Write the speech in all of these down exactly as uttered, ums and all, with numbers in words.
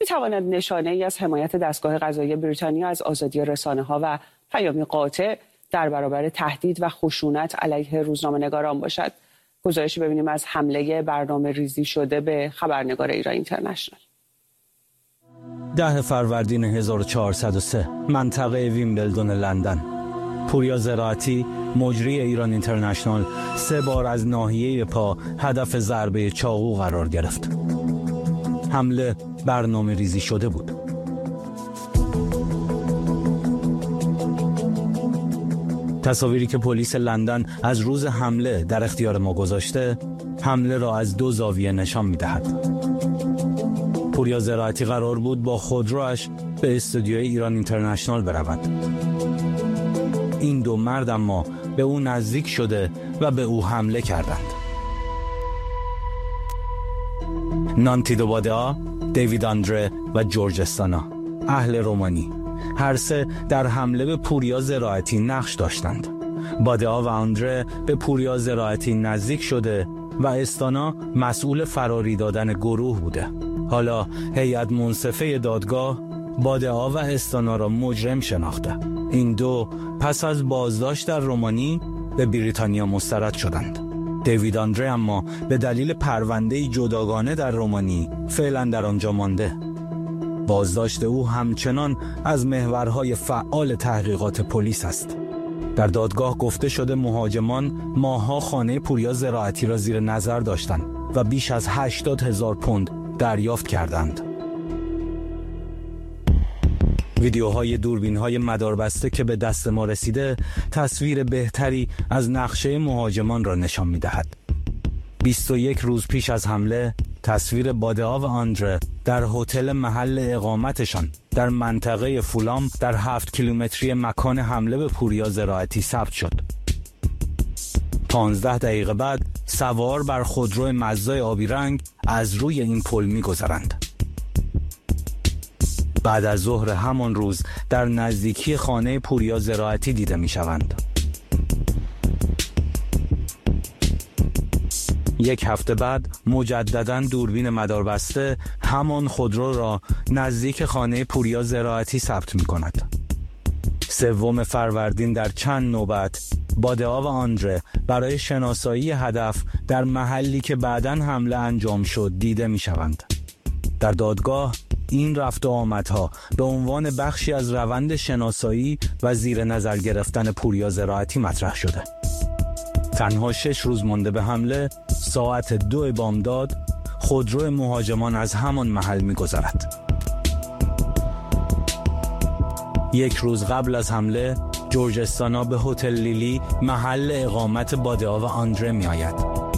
می‌تواند نشانه‌ای از حمایت دستگاه قضایی بریتانیا از آزادی رسانه‌ها و پیامی قاطع در برابر تهدید و خشونت علیه روزنامه‌نگاران باشد. گزارشی ببینیم از حمله برنامه ریزی شده به خبرنگار ایران اینترنشنال. ده فروردین هزار و چهارصد و سه، منطقه ویمبلدون لندن. پوریا زراعتی، مجری ایران اینترنشنال، سه بار از ناحیه پا هدف ضربه چاقو قرار گرفت. حمله برنامه ریزی شده بود. تصاویری که پلیس لندن از روز حمله در اختیار ما گذاشته، حمله را از دو زاویه نشان می‌دهد. پوریا زراعتی قرار بود با خودروش به استودیوی ایران اینترنشنال برود. این دو مرد اما به او نزدیک شده و به او حمله کردند. نانتی دوبادئا، دیوید آندره و جورج استانا، اهل رومانی، هر سه در حمله به پوریا زراعتی نقش داشتند. بادئا و آندره به پوریا زراعتی نزدیک شده و استانا مسئول فراری دادن گروه بوده. حالا هیئت منصفه دادگاه بادئا و استانا را مجرم شناخته. این دو پس از بازداشت در رومانی به بریتانیا مسترد شدند. دیوید آندره اما به دلیل پرونده‌ای جداگانه در رومانی فعلا در آنجا مانده. بازداشت او همچنان از محورهای فعال تحقیقات پلیس است. در دادگاه گفته شده مهاجمان ماه‌ها خانه پوریا زراعتی را زیر نظر داشتند و بیش از هشتاد هزار پوند دریافت کردند. ویدیوهای دوربین‌های مداربسته که به دست ما رسیده تصویر بهتری از نقشه مهاجمان را نشان می‌دهد. بیست و یک روز پیش از حمله تصویر بادئا و آندره در هتل محل اقامتشان در منطقه فولام در هفت کیلومتری مکان حمله به پوریا زراعتی ثبت شد. پانزده دقیقه بعد سوار بر خودرو مزدای آبی رنگ از روی این پل می‌گذرند. بعد از ظهر همان روز در نزدیکی خانه پوریا زراعتی دیده می‌شوند. یک هفته بعد مجدداً دوربین مداربسته همان خودرو را نزدیک خانه پوریا زراعتی ثبت می‌کند. سوم فروردین در چند نوبت بادئا و آندره برای شناسایی هدف در محلی که بعداً حمله انجام شد دیده می‌شوند. در دادگاه این رفت و آمدها به عنوان بخشی از روند شناسایی و زیر نظر گرفتن پوریا زراعتی مطرح شده. تنها شش روز مانده به حمله، ساعت دو بامداد خودرو مهاجمان از همان محل می‌گذرد. یک روز قبل از حمله، جورج استانا به هتل لیلی محل اقامت بادئا و آندره می‌آید.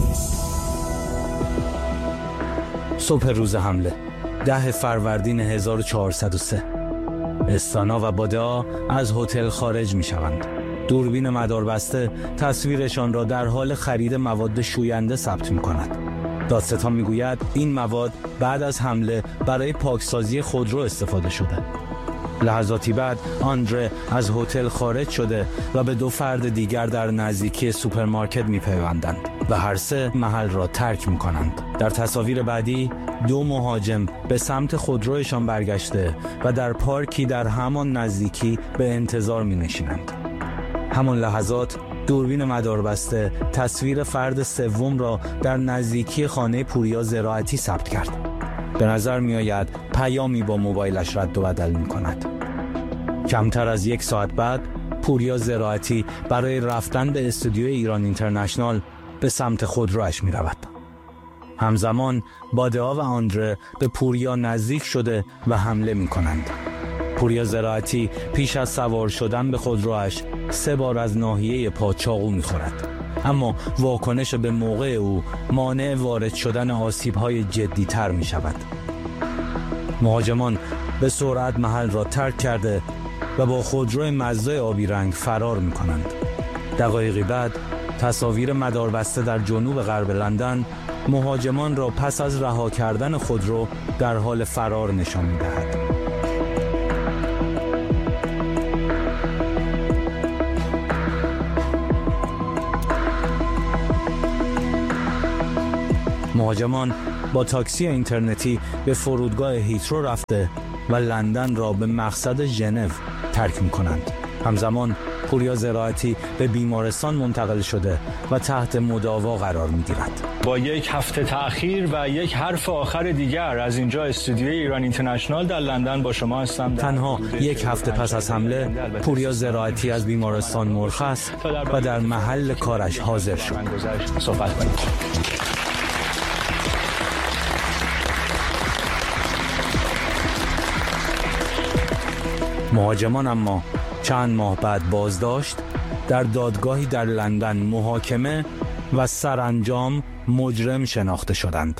صبح روز حمله، ده فروردین هزار و چهارصد و سه، استانا و بادئا از هتل خارج می‌شوند. دوربین مداربسته تصویرشان را در حال خرید مواد شوینده ثبت می‌کند. دادستان می‌گوید این مواد بعد از حمله برای پاکسازی خودرو استفاده شده. لحظاتی بعد آندره از هتل خارج شده و به دو فرد دیگر در نزدیکی سوپرمارکت می‌پیوندند و هر سه محل را ترک می‌کنند. در تصاویر بعدی دو مهاجم به سمت خودرویشان برگشته و در پارکی در همان نزدیکی به انتظار می‌نشینند. همان لحظات دوربین مداربسته تصویر فرد سوم را در نزدیکی خانه پوریا زراعتی ثبت کرد. به نظر می آید پیامی با موبایلش رد و بدل می کند. کمتر از یک ساعت بعد پوریا زراعتی برای رفتن به استودیوی ایران اینترنشنال به سمت خودرویش می رود. همزمان بادئا و آندره به پوریا نزدیک شده و حمله می کنند. پوریا زراعتی پیش از سوار شدن به خودرویش سه بار از ناحیه پا چاقو می‌خورد، اما واکنش به موقع او مانع وارد شدن آسیب‌های جدی‌تر می‌شود. مهاجمان به سرعت محل را ترک کرده و با خودرو مزدای آبی رنگ فرار می‌کنند. دقایقی بعد تصاویر مداربسته در جنوب غرب لندن مهاجمان را پس از رها کردن خودرو در حال فرار نشان می‌دهد. مهاجمان با تاکسی اینترنتی به فرودگاه هیترو رفته و لندن را به مقصد ژنو ترک می‌کنند. همزمان پوریا زراعتی به بیمارستان منتقل شده و تحت مداوا قرار می‌گیرد. با یک هفته تأخیر و یک حرف آخر دیگر از اینجا استودیوی ایران اینترنشنال در لندن با شما هستم. تنها یک هفته پس از حمله پوریا زراعتی از بیمارستان مرخص و در محل کارش حاضر شد. صحبت کنیم. مهاجمان اما چند ماه بعد بازداشت، در دادگاهی در لندن محاکمه و سرانجام مجرم شناخته شدند.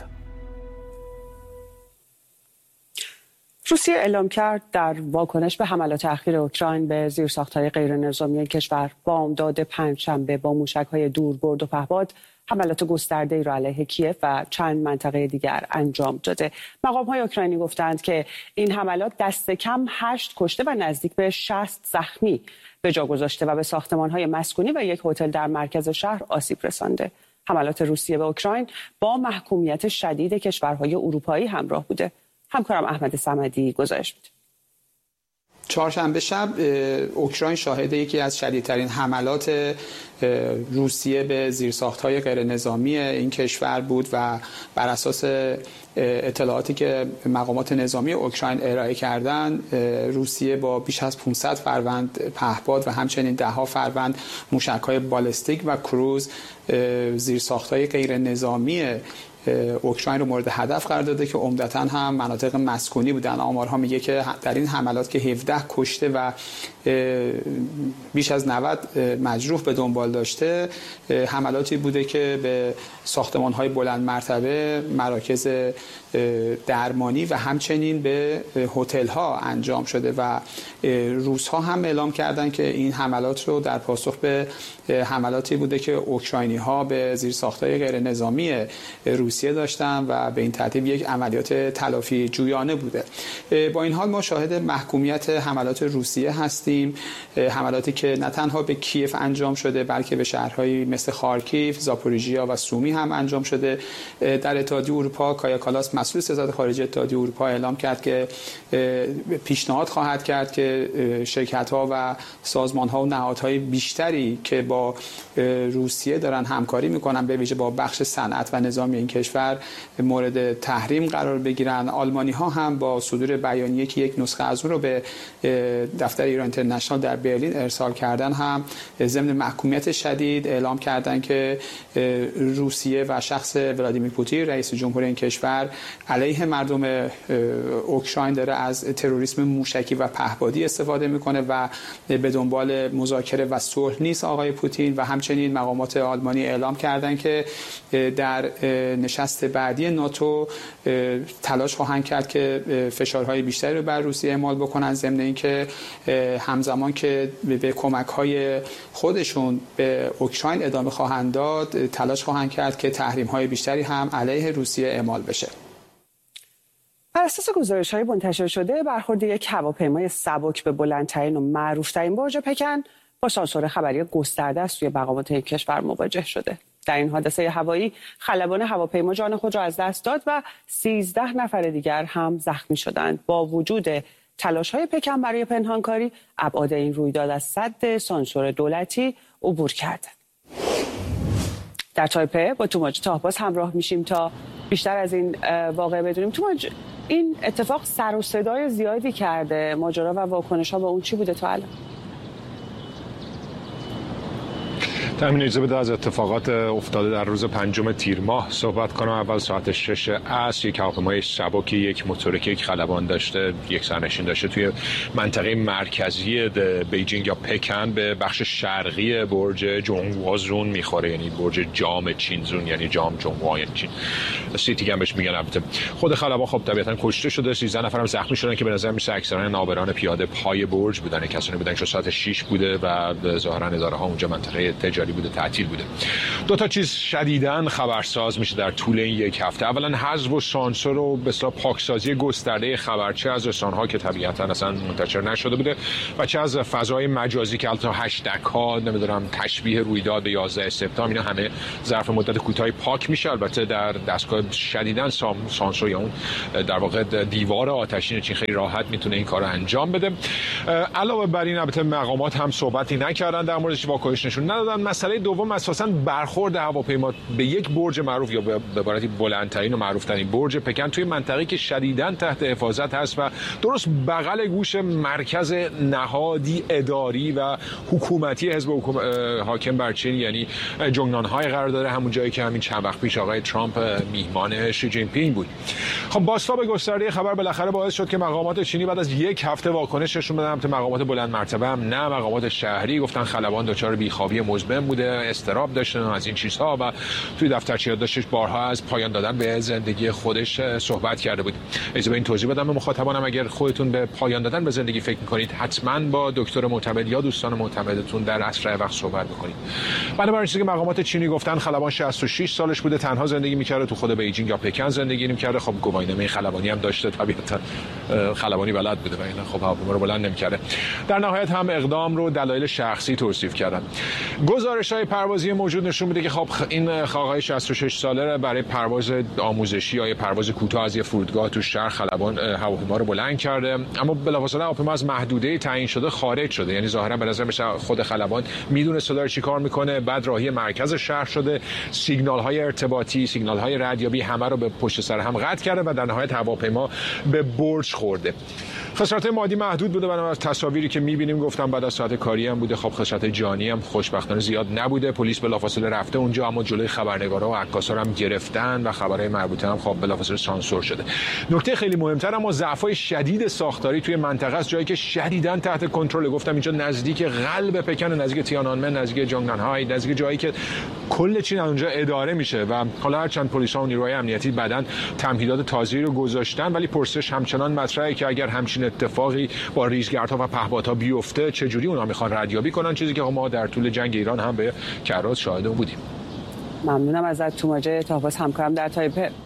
روسیه اعلام کرد در واکنش به حملات اخیر اوکراین به زیرساخت‌های غیرنظامی کشور بامداد پنجشنبه با موشک‌های دوربرد و پهپاد حملات گسترده‌ای را علیه کیف و چند منطقه دیگر انجام داده. مقام‌های اوکراینی گفتند که این حملات دست کم هشت کشته و نزدیک به شصت زخمی به جا گذاشته و به ساختمان‌های مسکونی و یک هتل در مرکز شهر آسیب رسانده. حملات روسیه به اوکراین با محکومیت شدید کشورهای اروپایی همراه بوده. همکارم احمد صمدی گزارش میده. چهارشنبه شب اوکراین شاهد یکی از شدیدترین حملات روسیه به زیرساخت‌های غیرنظامی این کشور بود و بر اساس اطلاعاتی که مقامات نظامی اوکراین ارائه کردند، روسیه با بیش از پانصد فروند پهپاد و همچنین ده‌ها فروند موشک‌های بالستیک و کروز زیرساخت‌های غیرنظامی اوکراین رو مورد هدف قرار داده که عمدتاً هم مناطق مسکونی بودن. آمارها میگه که در این حملات که هفده کشته و بیش از نود مجروح به دنبال داشته، حملاتی بوده که به ساختمان‌های بلند مرتبه، مراکز درمانی و همچنین به هتل‌ها انجام شده و روس‌ها هم اعلام کردند که این حملات رو در پاسخ به حملاتی بوده که اوکراینی‌ها به زیرساخت‌های غیرنظامی روسیه داشتن و به این ترتیب یک عملیات تلافی جویانه بوده. با این حال ما شاهد محکومیت حملات روسیه هستیم، حملاتی که نه تنها به کیف انجام شده بلکه به شهرهایی مثل خارکیف، زاپوریژیا و سومی هم انجام شده. در اتحادیه اروپا کایا کالاس مسئول سیاست خارجی اتحادیه اروپا اعلام کرد که پیشنهاد خواهد کرد که شرکت‌ها و سازمان‌ها و نهادهای بیشتری که با روسیه دارن همکاری می‌کنن، به ویژه با بخش صنعت و نظامی این کشور، مورد تحریم قرار بگیرن. آلمانی‌ها هم با صدور بیانیه که یک نسخه از اون رو به دفتر ایران اینترنشنال در برلین ارسال کردن هم ضمن محکومیت شدید اعلام کردن که روسیه و شخص ولادیمیر پوتین رئیس جمهور این کشور علیه مردم اوکراین داره از تروریسم موشکی و پهپادی استفاده میکنه و به دنبال مذاکره و صلح نیست آقای پوتین. و همچنین مقامات آلمانی اعلام کردن که در نشست بعدی ناتو تلاش خواهند کرد که فشارهای بیشتری رو بر روسیه اعمال بکنن، ضمن اینکه همزمان که به کمک‌های خودشون به اوکراین ادامه خواهند داد، تلاش خواهند کرد که تحریم‌های بیشتری هم علیه روسیه اعمال بشه. بر اساس گزارش‌های منتشر شده، برخورد یک هواپیمای سبک به بلندترین و معروف‌ترین برج پکن با سانسور خبری گسترده است توی مقامات این کشور مواجه شده. در این حادثه هوایی خلبان هواپیما جان خود را از دست داد و سیزده نفر دیگر هم زخمی شدند. با وجود تلاش‌های پکن برای پنهانکاری، ابعاد این رویداد از سد سانسور دولتی عبور کرده. در تایپه با توماج تاهباز همراه میشیم تا بیشتر از این واقعه بدونیم. توماج، این اتفاق سر و صدای زیادی کرده، ماجرا و واکنش‌ها به اون چی بوده تا الان؟ تامین اجازه بده از اتفاقات افتاده در روز پنجم تیر ماه صحبت کنم. اول ساعت شش عصر یک هواپیمای سبکی، یک موتورک، یک خلبان داشته، یک سرنشین داشته توی منطقه مرکزی بیجینگ یا پکن به بخش شرقی برج جونگوازون میخوره، یعنی برج جام چینزون، یعنی جام جونگوا یعنی چین سیتی هم بهش میگن. البته خود خلبان خب طبیعتا کشته شده، سیزده نفر هم زخمی شدن که به نظر میاد اکثرا نابران پیاده پای برج بودن. کسانی بودن که ساعت شش بوده و ظاهرا اداره ها اونجا منطقه تجاری کشوری بوده تعطیل بوده. دو تا چیز شدیداً خبرساز میشه در طول این یک هفته. اولا حذف و سانسور و به اصطلاح پاکسازی گسترده خبرچه از رسانه‌ها که طبیعتاً اصلا منتشر نشده بوده و چه از فضای مجازی که البته هشتگ ها نمیدونم تشبیه رویداد به یازده سپتامبر اینا همه ظرف مدت کوتاهی پاک میشه. البته در دستگاه شدیداً سانسور یا اون در واقع دیوار آتشین چین خیلی راحت میتونه این کارو انجام بده. علاوه بر این البته مقامات هم صحبتی نکردن در موردش، واکنش نشون ندادن. مسئله دوم اساساً برخورد هواپیما به یک برج معروف یا به عبارتی بلندترین و معروفترین برج پکن توی منطقه‌ای که شدیداً تحت حفاظت هست و درست بغل گوش مرکز نهادی اداری و حکومتی حزب حکوم... حاکم بر چین یعنی جونگنانهای قرار داره، همون جایی که همین چند وقت پیش آقای ترامپ میهمان شی جین پینگ بود. خب بازتاب گسترده خبر بالاخره باعث شد که مقامات چینی بعد از یک هفته واکنش نشون بدن. البته مقامات بلند مرتبه هم نه، مقامات شهری گفتن خلبان دچار بیخوابی مزمن بوده، استراب داشتن از این چیزها و توی دفترچه یادداشتش بارها از پایان دادن به زندگی خودش صحبت کرده بود. اجازه به این توضیح بدم به مخاطبانم اگر خودتون به پایان دادن به زندگی فکر می‌کنید حتما با دکتر معتمد یا دوستان معتمدتون در اسرع وقت صحبت بکنید. بنابراین چیزی که مقامات چینی گفتن خلبان شصت و شش سالش بوده، تنها زندگی می‌کرده، تو خود بیجینگ یا پکن زندگی نمی‌کرده. خب گواهینامه خلبانی هم داشته، طبیعتاً خلبانی بلد بوده و اینا خب هواپیما رو بلند نمی‌کرده. در نهایت هم اقدام رو دلایل شخصی توصیف کردن. گزارش‌های پروازی موجود نشون میده که خب این آقای شصت و شش ساله برای پرواز آموزشی یا پرواز کوتاه از یه فرودگاه تو شهر خلبان هواپیما رو بلند کرده، اما بلافاصله هواپیما از محدوده تعیین شده خارج شده. یعنی ظاهرا به نظر میاد خود خلبان میدونه داره چیکار میکنه، بعد راهی مرکز شهر شده، سیگنال‌های ارتباطی، سیگنال‌های ردیابی همه رو به پشت سر هم قطع کرده و در نهایت هواپیما به برج خورده. خسارت مادی محدود بوده، بنابراین تصاویری که می‌بینیم گفتم بعد از ساعت کاری هم بوده. خب خسارت جانی هم خوشبختانه زیاد نبوده. پلیس بلافاصله رفته اونجا، اما جلوی خبرنگارا و عکاسا هم گرفتن و خبرهای مربوطه هم خب بلافاصله سانسور شده. نکته خیلی مهمتر اما ضعف‌های شدید ساختاری توی منطقه است، جایی که شدیداً تحت کنترل. گفتم اینجا نزدیک قلب پکن، نزدیک تیانانمن، نزدیک جونگنانهای، نزدیک جایی که کل چین اونجا اداره میشه و حالا هر چند پلیس‌ها و نیروهای امنیتی بعداً تمهیدات تازه‌ای رو گذاشتن، ولی پرسش همچنان مطرحه که اگر همچین اتفاقی با ریزگردها و پهپادها بیفته چه جوری اونها میخوان ردیابی کنن، چیزی که ما در طول جنگ ایران هم به کرات شاهد بودیم. ممنونم ازت توماجه تاوس، همکارم در تایپه.